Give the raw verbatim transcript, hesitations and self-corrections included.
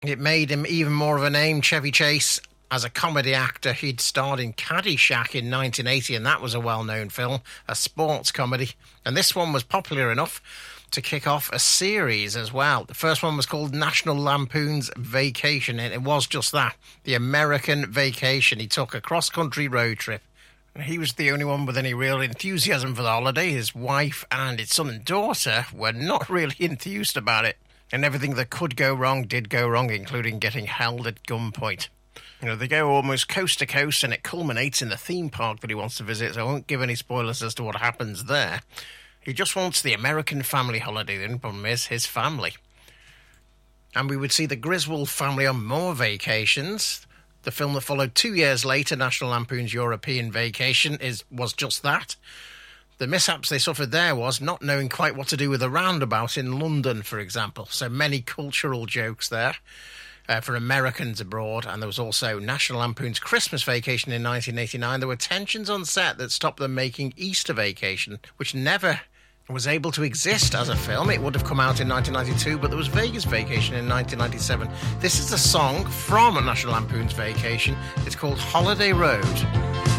It made him even more of a name, Chevy Chase. As a comedy actor, he'd starred in Caddyshack in nineteen eighty, and that was a well-known film, a sports comedy. And this one was popular enough to kick off a series as well. The first one was called National Lampoon's Vacation, and it was just that, the American Vacation. He took a cross-country road trip. He was the only one with any real enthusiasm for the holiday. His wife and his son and daughter were not really enthused about it. And everything that could go wrong did go wrong, including getting held at gunpoint. You know, they go almost coast to coast, and it culminates in the theme park that he wants to visit, so I won't give any spoilers as to what happens there. He just wants the American family holiday. The only problem is his family. And we would see the Griswold family on more vacations. The film that followed two years later, National Lampoon's European Vacation, is was just that. The mishaps they suffered there was not knowing quite what to do with a roundabout in London, for example. So many cultural jokes there uh, for Americans abroad. And there was also National Lampoon's Christmas Vacation in nineteen eighty-nine. There were tensions on set that stopped them making Easter Vacation, which never was able to exist as a film. It would have come out in nineteen ninety-two, but there was Vegas Vacation in nineteen ninety-seven. This is a song from National Lampoon's Vacation. It's called Holiday Road.